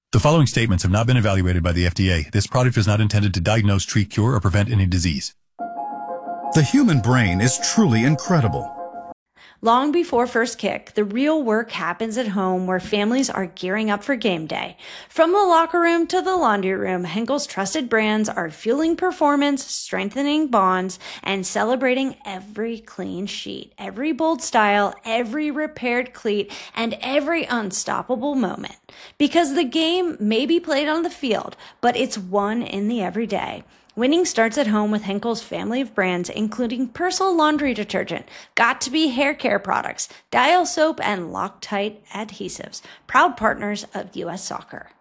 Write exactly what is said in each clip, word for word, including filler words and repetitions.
The following statements have not been evaluated by the F D A. This product is not intended to diagnose, treat, cure, or prevent any disease. The human brain is truly incredible. Long before first kick, the real work happens at home where families are gearing up for game day. From the locker room to the laundry room, Henkel's trusted brands are fueling performance, strengthening bonds, and celebrating every clean sheet, every bold style, every repaired cleat, and every unstoppable moment. Because the game may be played on the field, but it's won in the everyday. Winning starts at home with Henkel's family of brands, including Persil laundry detergent, Got2b hair care products, Dial soap, and Loctite adhesives, proud partners of U S Soccer.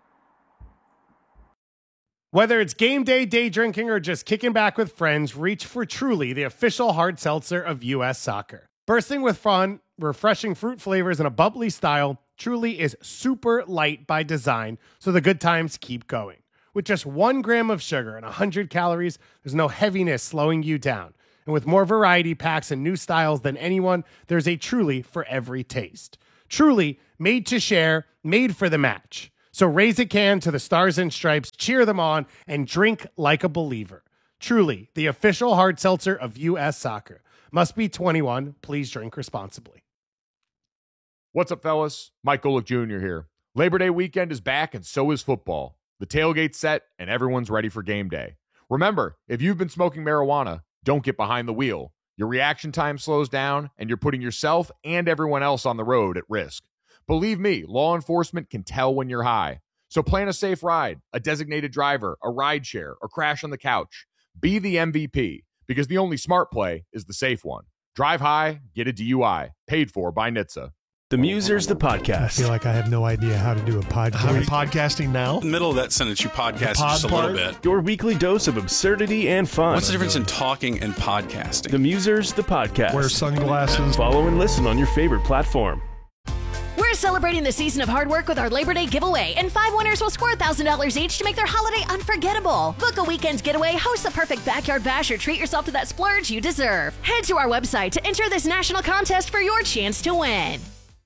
Whether it's game day, day drinking, or just kicking back with friends, reach for Truly, the official hard seltzer of U S Soccer. Bursting with fun, refreshing fruit flavors, and a bubbly style, Truly is super light by design, so the good times keep going. With just one gram of sugar and one hundred calories, there's no heaviness slowing you down. And with more variety packs and new styles than anyone, there's a Truly for every taste. Truly, made to share, made for the match. So raise a can to the Stars and Stripes, cheer them on, and drink like a believer. Truly, the official hard seltzer of U S Soccer. Must be twenty-one. Please drink responsibly. What's up, fellas? Mike Golick Junior here. Labor Day weekend is back, and so is football. The tailgate's set, and everyone's ready for game day. Remember, if you've been smoking marijuana, don't get behind the wheel. Your reaction time slows down, and you're putting yourself and everyone else on the road at risk. Believe me, law enforcement can tell when you're high. So plan a safe ride, a designated driver, a ride share, or crash on the couch. Be the M V P, because the only smart play is the safe one. Drive high, get a D U I. Paid for by N H T S A. The Musers, the podcast. I feel like I have no idea how to do a podcast. Are we podcasting now? In the middle of that sentence, you podcast pod just a part? little bit. Your weekly dose of absurdity and fun. What's the difference in talking and podcasting? The Musers, the podcast. Wear sunglasses. Follow and listen on your favorite platform. We're celebrating the season of hard work with our Labor Day giveaway, and five winners will score one thousand dollars each to make their holiday unforgettable. Book a weekend getaway, host the perfect backyard bash, or treat yourself to that splurge you deserve. Head to our website to enter this national contest for your chance to win.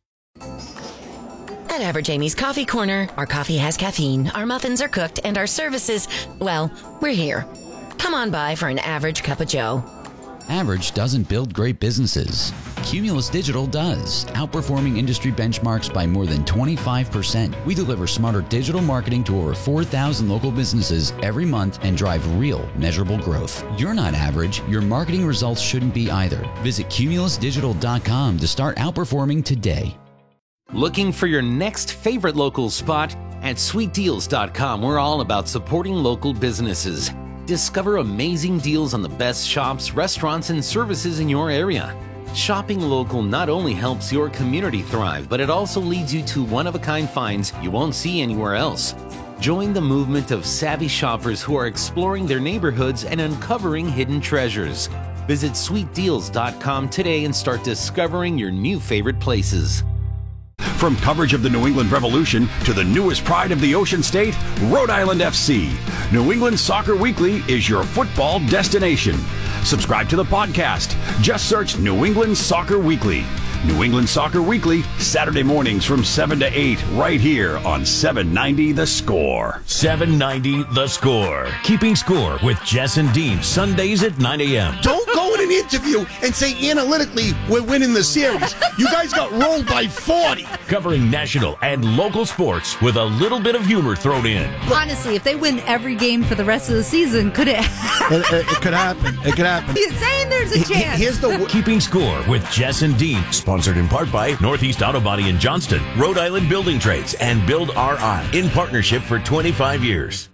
At Average Amy's Coffee Corner, our coffee has caffeine, our muffins are cooked, and our services, well, we're here. Come on by for an average cup of joe. Average doesn't build great businesses. Cumulus Digital does, outperforming industry benchmarks by more than twenty-five percent. We deliver smarter digital marketing to over four thousand local businesses every month and drive real, measurable growth. You're not average. Your marketing results shouldn't be either. Visit cumulus digital dot com to start outperforming today. Looking for your next favorite local spot? At sweet deals dot com, we're all about supporting local businesses. Discover amazing deals on the best shops, restaurants, and services in your area. Shopping local not only helps your community thrive, but it also leads you to one-of-a-kind finds you won't see anywhere else. Join the movement of savvy shoppers who are exploring their neighborhoods and uncovering hidden treasures. Visit sweet deals dot com today and start discovering your new favorite places. From coverage of the New England Revolution to the newest pride of the Ocean State, Rhode Island F C. New England Soccer Weekly is your football destination. Subscribe to the podcast. Just search New England Soccer Weekly. New England Soccer Weekly, Saturday mornings from seven to eight, right here on seven ninety The Score. seven ninety The Score. Keeping score with Jess and Dean, Sundays at nine a.m. Don't go in an interview and say analytically we're winning the series. You guys got rolled by forty. Covering national and local sports with a little bit of humor thrown in. Honestly, if they win every game for the rest of the season, could it it, it, it could happen. It could happen. He's saying there's a chance. Here's the Keeping Score with Jess and Dean. Sponsored in part by Northeast Auto Body in Johnston, Rhode Island Building Trades, and Build R I in partnership for twenty-five years.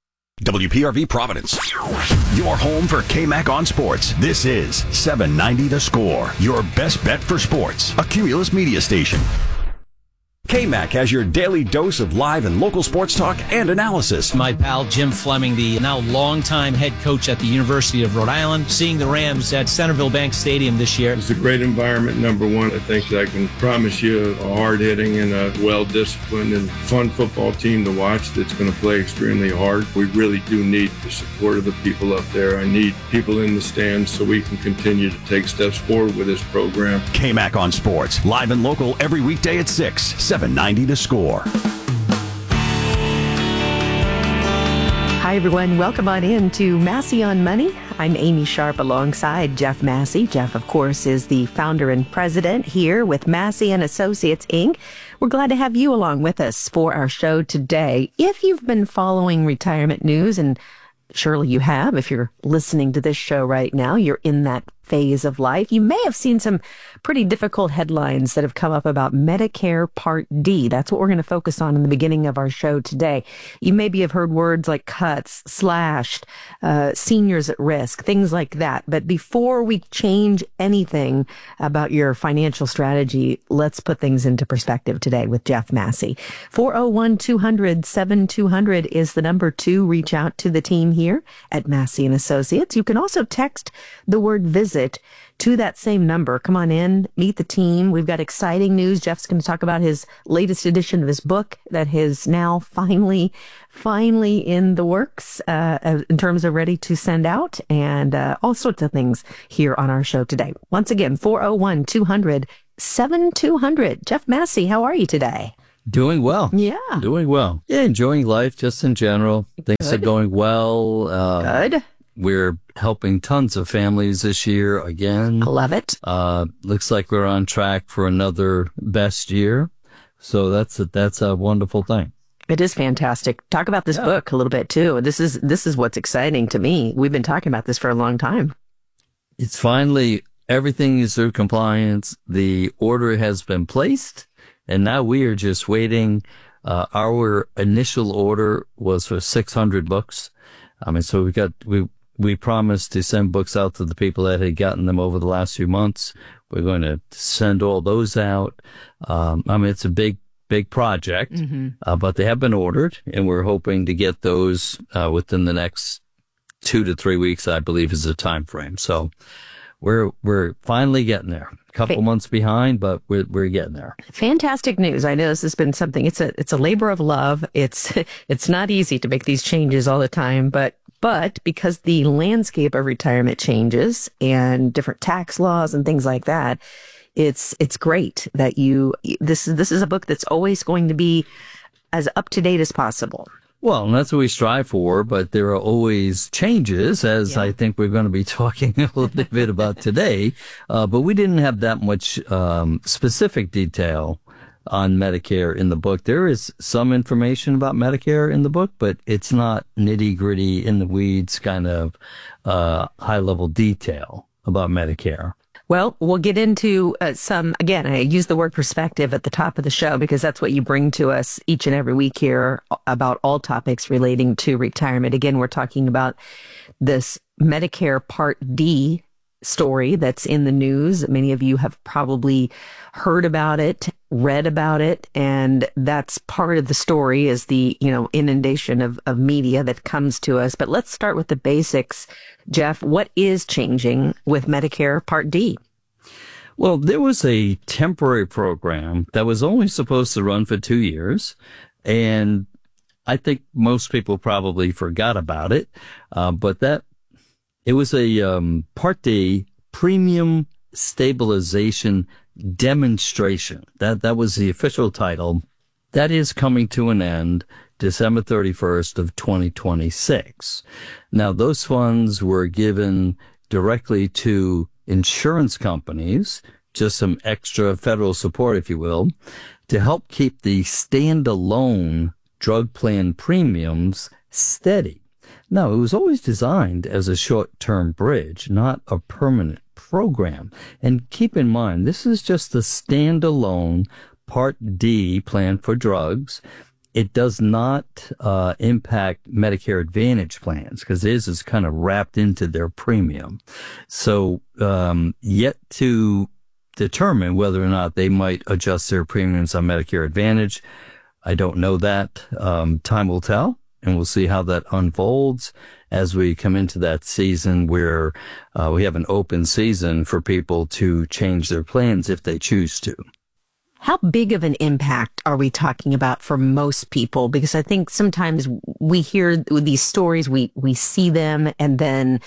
W P R V Providence, your home for K-Mac on sports. This is seven ninety The Score, your best bet for sports, a Cumulus media station. K-Mac has your daily dose of live and local sports talk and analysis. My pal Jim Fleming, the now longtime head coach at the University of Rhode Island, seeing the Rams at Centerville Bank Stadium this year. It's a great environment, number one. I think I can promise you a hard-hitting and a well-disciplined and fun football team to watch that's going to play extremely hard. We really do need the support of the people up there. I need people in the stands so we can continue to take steps forward with this program. K-Mac on sports, live and local every weekday at six. seven ninety The Score. Hi, everyone. Welcome on in to Massey on Money. I'm Amy Sharp alongside Jeff Massey. Jeff, of course, is the founder and president here with Massey and Associates, Incorporated. We're glad to have you along with us for our show today. If you've been following retirement news, and surely you have, if you're listening to this show right now, you're in that phase of life. You may have seen some pretty difficult headlines that have come up about Medicare Part D. That's what we're going to focus on in the beginning of our show today. You maybe have heard words like cuts, slashed, uh, seniors at risk, things like that. But before we change anything about your financial strategy, let's put things into perspective today with Jeff Massey. four oh one, two hundred, seventy-two hundred is the number to reach out to the team here at Massey and Associates. You can also text the word visit to that same number. Come on in, meet the team. We've got exciting news. Jeff's going to talk about his latest edition of his book that is now finally, finally in the works uh, in terms of ready to send out, and uh, all sorts of things here on our show today. Once again, four oh one, two hundred, seventy-two hundred. Jeff Massey, how are you today? Doing well. Yeah. Doing well. Yeah, enjoying life just in general. Things Good. are going well. Uh, Good. We're helping tons of families this year again. I love it. Uh, looks like we're on track for another best year. So that's a, that's a wonderful thing. It is fantastic. Talk about this yeah. book a little bit too. This is, this is what's exciting to me. We've been talking about this for a long time. It's finally, everything is through compliance. The order has been placed, and now we are just waiting. Uh, our initial order was for six hundred books. I mean, so we got, we, We promised to send books out to the people that had gotten them over the last few months. We're going to send all those out. Um, I mean, it's a big, big project, mm-hmm. uh, but they have been ordered, and we're hoping to get those uh, within the next two to three weeks, I believe, is the time frame. So we're we're finally getting there. A couple Fa- months behind, but we're we're getting there. Fantastic news. I know this has been something. It's a it's a labor of love. It's it's not easy to make these changes all the time, but. But because the landscape of retirement changes and different tax laws and things like that, it's it's great that you this is this is a book that's always going to be as up to date as possible. Well, and that's what we strive for, but there are always changes, as yeah. I think we're going to be talking a little bit about today. Uh, but we didn't have that much um, specific detail on Medicare in the book. There is some information about Medicare in the book, but it's not nitty gritty in the weeds kind of uh, high level detail about Medicare. Well, we'll get into uh, some, again, I use the word perspective at the top of the show because that's what you bring to us each and every week here about all topics relating to retirement. Again, we're talking about this Medicare Part D story that's in the news. Many of you have probably heard about it, read about it, and that's part of the story is the, you know, inundation of, of media that comes to us. But let's start with the basics. Jeff, what is changing with Medicare Part D? Well, there was a temporary program that was only supposed to run for two years, and I think most people probably forgot about it, uh, but that It was a um, Part D premium stabilization demonstration. That that was the official title. That is coming to an end December thirty-first of twenty twenty-six. Now, those funds were given directly to insurance companies, just some extra federal support, if you will, to help keep the standalone drug plan premiums steady. No, it was always designed as a short-term bridge, not a permanent program. And keep in mind, this is just a standalone Part D plan for drugs. It does not uh, impact Medicare Advantage plans because this is kind of wrapped into their premium. So um, yet to determine whether or not they might adjust their premiums on Medicare Advantage. I don't know that. Um, time will tell. And we'll see how that unfolds as we come into that season where uh, we have an open season for people to change their plans if they choose to. How big of an impact are we talking about for most people? Because I think sometimes we hear these stories, we, we see them, and then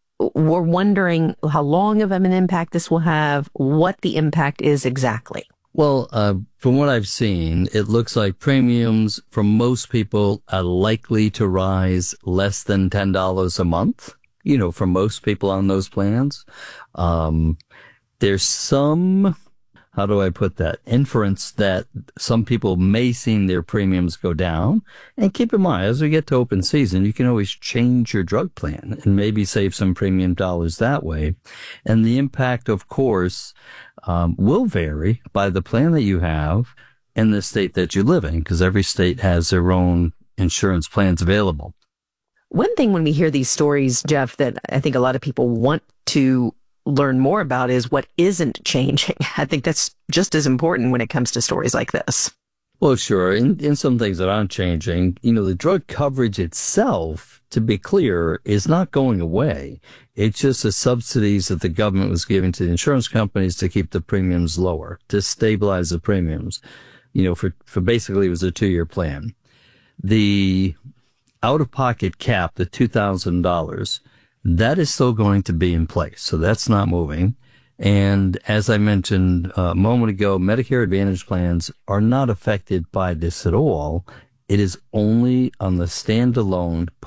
we're wondering how long of an impact this will have, what the impact is exactly. Well, uh, from what I've seen, it looks like premiums for most people are likely to rise less than ten dollars a month, you know, for most people on those plans. Um, there's some, how do I put that, inference that some people may see their premiums go down. And keep in mind, as we get to open season, you can always change your drug plan and maybe save some premium dollars that way. And the impact, of course, Um, will vary by the plan that you have and the state that you live in, because every state has their own insurance plans available. One thing when we hear these stories, Jeff, that I think a lot of people want to learn more about is what isn't changing. I think that's just as important when it comes to stories like this. Well, sure. In, in some things that aren't changing, you know, the drug coverage itself, to be clear, is not going away. It's just the subsidies that the government was giving to the insurance companies to keep the premiums lower, to stabilize the premiums, you know, for, for basically it was a two-year plan. The out-of-pocket cap, the two thousand dollars, that is still going to be in place. So that's not moving. And as I mentioned a moment ago, Medicare Advantage plans are not affected by this at all. It is only on the standalone